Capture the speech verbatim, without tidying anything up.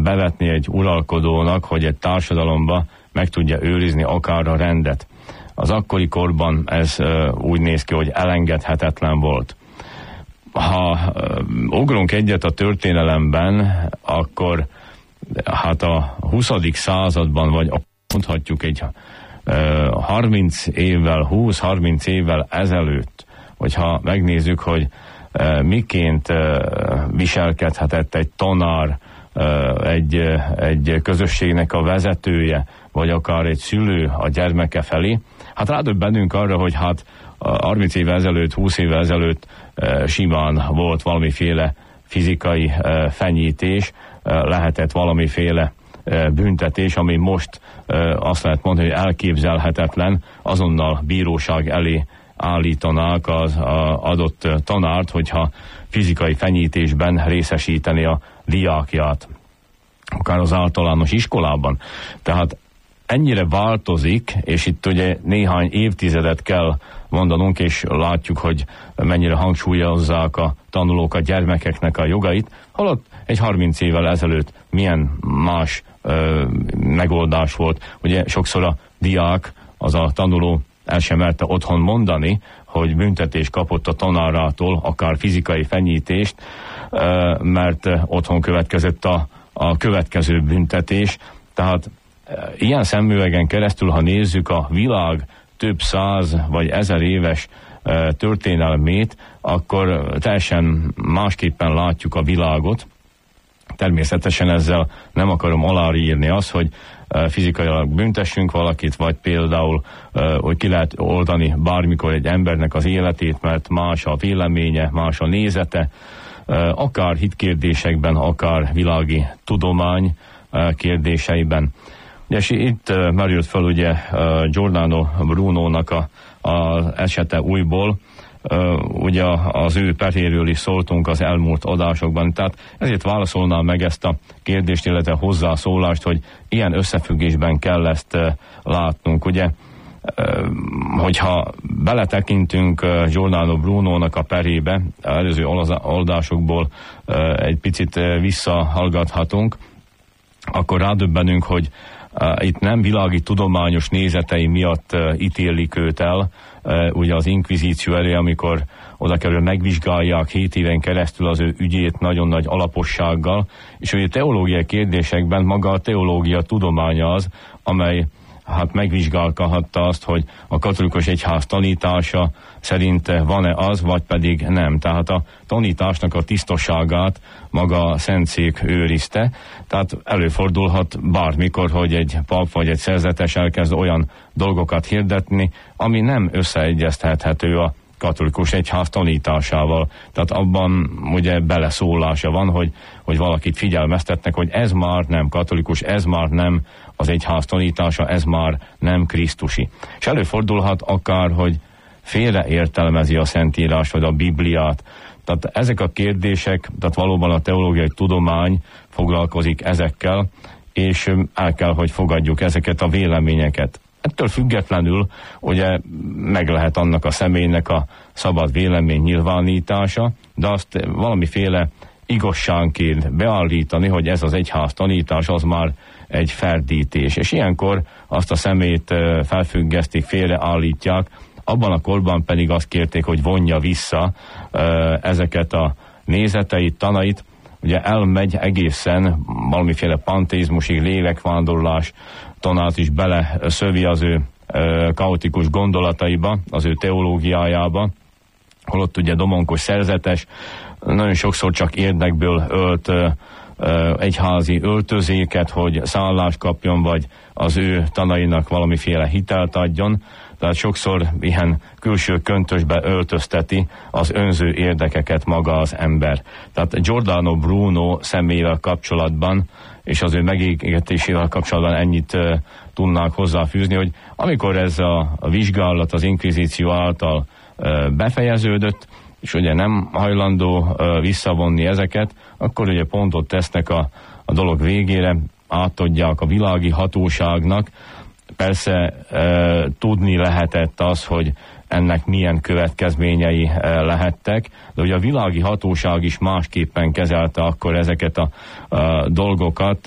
bevetni egy uralkodónak, hogy egy társadalomba meg tudja őrizni akár a rendet. Az akkori korban ez úgy néz ki, hogy elengedhetetlen volt. Ha ugrunk egyet a történelemben, akkor hát a huszadik században, vagy mondhatjuk egy harminc évvel, húsz-harminc évvel ezelőtt, hogyha megnézzük, hogy miként viselkedhetett egy tanár, egy, egy közösségnek a vezetője, vagy akár egy szülő a gyermeke felé, hát rádöbbenünk arra, hogy hát harminc évvel ezelőtt, húsz évvel ezelőtt simán volt valamiféle fizikai fenyítés, lehetett valamiféle büntetés, ami most azt lehet mondani, hogy elképzelhetetlen, azonnal bíróság elé állítanák az adott tanárt, hogyha fizikai fenyítésben részesíteni a diákját, akár az általános iskolában. Tehát ennyire változik, és itt ugye néhány évtizedet kell mondanunk, és látjuk, hogy mennyire hangsúlyozzák a tanulók a gyermekeknek a jogait, holott egy harminc évvel ezelőtt milyen más ö, megoldás volt. Ugye sokszor a diák, az a tanuló el sem merte otthon mondani, hogy büntetést kapott a tanárától, akár fizikai fenyítést, ö, mert otthon következett a, a következő büntetés. Tehát ilyen szemüvegen keresztül, ha nézzük a világ több száz vagy ezer éves e, történelmét, akkor teljesen másképpen látjuk a világot. Természetesen ezzel nem akarom aláírni azt, hogy e, fizikailag büntessünk valakit, vagy például, e, hogy ki lehet oldani bármikor egy embernek az életét, mert más a véleménye, más a nézete, e, akár hitkérdésekben, akár világi tudomány e, kérdéseiben. És itt uh, merült fel ugye uh, Giordano Brunónak a, a esete újból, uh, ugye az ő peréről is szóltunk az elmúlt adásokban, tehát ezért válaszolnám meg ezt a kérdést, illetve hozzászólást, hogy ilyen összefüggésben kell ezt uh, látnunk, ugye, uh, hogyha beletekintünk uh, Giordano Brunónak a perébe, előző oldásokból uh, egy picit uh, visszahallgathatunk, akkor rádöbbenünk, hogy Uh, itt nem világi tudományos nézetei miatt uh, ítélik őt el, uh, ugye az inkvizíció elé, amikor oda kerül, megvizsgálják hét éven keresztül az ő ügyét nagyon nagy alapossággal, és ugye teológiai kérdésekben maga a teológia tudománya az, amely hát megvizsgálhatta azt, hogy a katolikus egyház tanítása szerint van-e az, vagy pedig nem. Tehát a tanításnak a tisztaságát maga a Szentszék őrizte. Tehát előfordulhat bármikor, hogy egy pap vagy egy szerzetes elkezd olyan dolgokat hirdetni, ami nem összeegyeztethető a katolikus egyház tanításával. Tehát abban ugye beleszólása van, hogy, hogy valakit figyelmeztetnek, hogy ez már nem katolikus, ez már nem az egyház tanítása, ez már nem krisztusi. És előfordulhat akár, hogy félreértelmezi a Szentírás vagy a Bibliát. Tehát ezek a kérdések, tehát valóban a teológiai tudomány foglalkozik ezekkel, és el kell, hogy fogadjuk ezeket a véleményeket. Ettől függetlenül ugye meg lehet annak a személynek a szabad vélemény nyilvánítása, de azt valamiféle igazságként beállítani, hogy ez az egyház tanítás, az már egy ferdítés. És ilyenkor azt a személyt felfüggesztik, félreállítják, abban a korban pedig azt kérték, hogy vonja vissza ezeket a nézeteit, tanait, ugye elmegy egészen valamiféle panteizmusig, lélekvándorlás tanát is bele szövi az ő ö, kaotikus gondolataiba, az ő teológiájába, holott ugye domonkos szerzetes, nagyon sokszor csak érdekből ölt ö, ö, egyházi öltözéket, hogy szállást kapjon, vagy az ő tanainak valamiféle hitelt adjon, tehát sokszor ilyen külső köntösbe öltözteti az önző érdekeket maga az ember. Tehát Giordano Bruno személyével kapcsolatban, és az ő megégetésével kapcsolatban ennyit uh, tudnák hozzáfűzni, hogy amikor ez a, a vizsgálat az inkvizíció által uh, befejeződött, és ugye nem hajlandó uh, visszavonni ezeket, akkor ugye pontot tesznek a, a dolog végére, átadják a világi hatóságnak. Persze e, tudni lehetett az, hogy ennek milyen következményei e, lehettek, de ugye a világi hatóság is másképpen kezelte akkor ezeket a, a dolgokat,